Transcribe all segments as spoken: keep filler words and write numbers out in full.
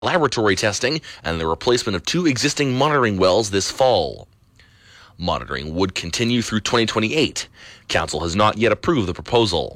laboratory testing and the replacement of two existing monitoring wells this fall. Monitoring would continue through twenty twenty-eight. Council has not yet approved the proposal.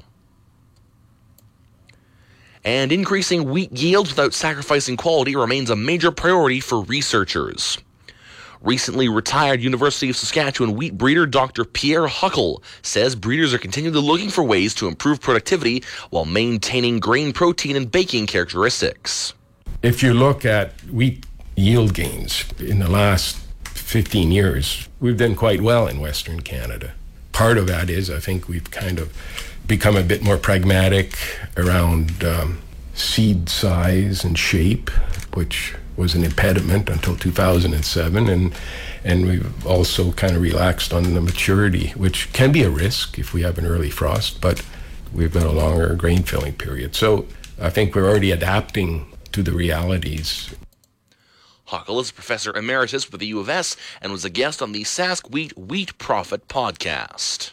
And increasing wheat yields without sacrificing quality remains a major priority for researchers. Recently retired University of Saskatchewan wheat breeder Doctor Pierre Huckel says breeders are continually looking for ways to improve productivity while maintaining grain protein and baking characteristics. If you look at wheat yield gains in the last fifteen years, we've done quite well in Western Canada. Part of that is I think we've kind of become a bit more pragmatic around um, seed size and shape, which was an impediment until two thousand seven, and and we've also kind of relaxed on the maturity, which can be a risk if we have an early frost, but we've got a longer grain filling period. So I think we're already adapting to the realities. Huckel is Professor Emeritus with the U of S and was a guest on the Sask Wheat Wheat Profit podcast.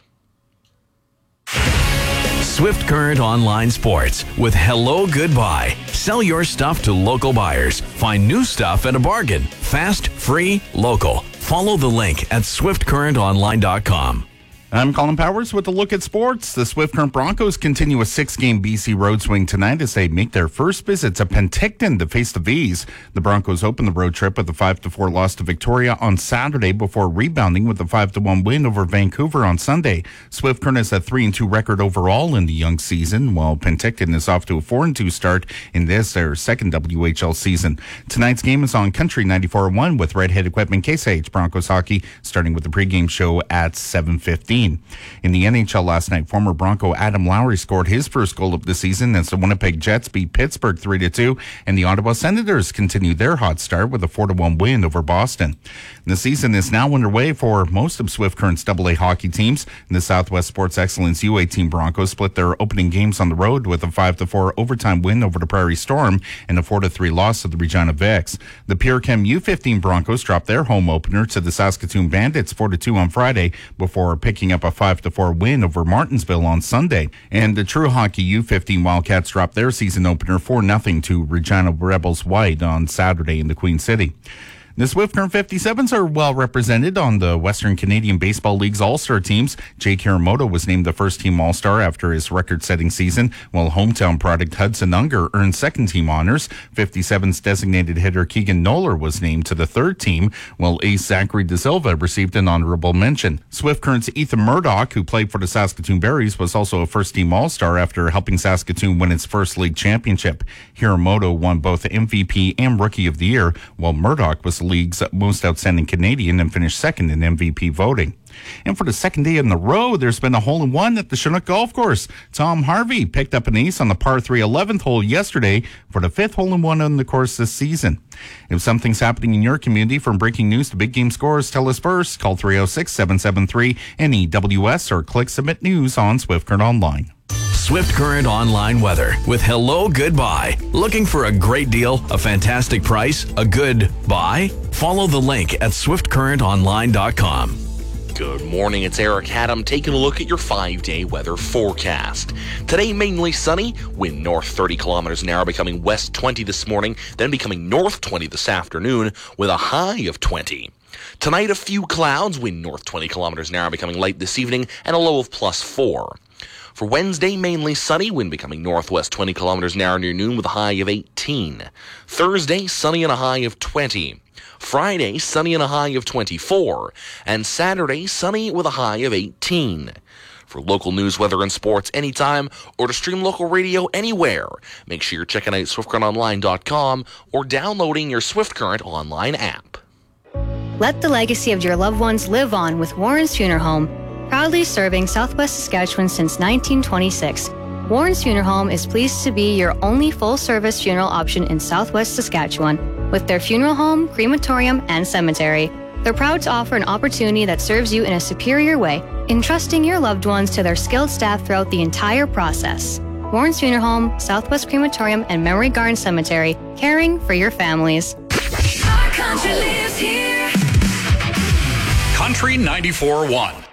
Swift Current Online Sports with Hello Goodbye. Sell your stuff to local buyers. Find new stuff at a bargain. Fast, free, local. Follow the link at swift current online dot com. I'm Colin Powers with a look at sports. The Swift Current Broncos continue a six-game B C road swing tonight as they make their first visit to Penticton to face the V's. The Broncos open the road trip with a five to four loss to Victoria on Saturday before rebounding with a five to one win over Vancouver on Sunday. Swift Current has a three and two record overall in the young season, while Penticton is off to a four and two start in this, their second W H L season. Tonight's game is on Country ninety-four point one with Redhead Equipment Case I H Broncos hockey, starting with the pregame show at seven fifteen. In the N H L last night, former Bronco Adam Lowry scored his first goal of the season as the Winnipeg Jets beat Pittsburgh three to two, and the Ottawa Senators continued their hot start with a four to one win over Boston. The season is now underway for most of Swift Current's double A hockey teams. The Southwest Sports Excellence U eighteen Broncos split their opening games on the road with a five to four overtime win over the Prairie Storm and a four to three loss to the Regina Vics. The PureChem U fifteen Broncos dropped their home opener to the Saskatoon Bandits four to two on Friday before picking up a five to four win over Martinsville on Sunday. And the True Hockey U fifteen Wildcats dropped their season opener four nothing to Regina Rebels White on Saturday in the Queen City. The Swift Current fifty-sevens are well represented on the Western Canadian Baseball League's All-Star teams. Jake Hiramoto was named the first-team All-Star after his record-setting season, while hometown product Hudson Unger earned second-team honors. fifty-sevens designated hitter Keegan Noller was named to the third team, while ace Zachary De Silva received an honorable mention. Swift Current's Ethan Murdoch, who played for the Saskatoon Berries, was also a first-team All-Star after helping Saskatoon win its first league championship. Hiramoto won both M V P and Rookie of the Year, while Murdoch was the league's most outstanding Canadian and finished second in M V P voting. And for the second day in the row, there's been a hole-in-one at the Chinook Golf Course. Tom Harvey picked up an ace on the par three eleventh hole yesterday for the fifth hole-in-one on the course this season. If something's happening in your community, from breaking news to big game scores, tell us first. Call three oh six, seven seven three, N E W S or click Submit News on Swift Current Online. Swift Current Online Weather with Hello Goodbye. Looking for a great deal, a fantastic price, a good buy? Follow the link at swift current online dot com. Good morning, it's Eric Haddam taking a look at your five-day weather forecast. Today, mainly sunny, wind north thirty kilometers an hour, becoming west twenty this morning, then becoming north twenty this afternoon, with a high of twenty. Tonight, a few clouds, wind north twenty kilometers an hour, becoming light this evening, and a low of plus four. For Wednesday, mainly sunny, wind becoming northwest twenty kilometers an hour near noon with a high of eighteen. Thursday, sunny and a high of twenty. Friday, sunny and a high of twenty-four. And Saturday, sunny with a high of eighteen. For local news, weather, and sports anytime, or to stream local radio anywhere, make sure you're checking out swift current online dot com or downloading your Swift Current Online app. Let the legacy of your loved ones live on with Warren's Funeral Home. Proudly serving Southwest Saskatchewan since nineteen twenty-six, Warren's Funeral Home is pleased to be your only full-service funeral option in Southwest Saskatchewan. With their funeral home, crematorium, and cemetery, they're proud to offer an opportunity that serves you in a superior way, entrusting your loved ones to their skilled staff throughout the entire process. Warren's Funeral Home, Southwest Crematorium, and Memory Garden Cemetery, caring for your families. Our country lives here. Country ninety-four point one.